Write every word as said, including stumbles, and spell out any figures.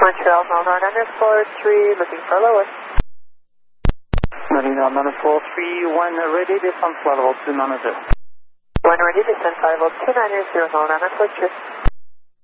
Montreal, Melbourne, underscore three, looking for lowest. Marina, underscore three, one ready, descent level two nine zero. One ready, descent level two nine zero, Melbourne, underscore three.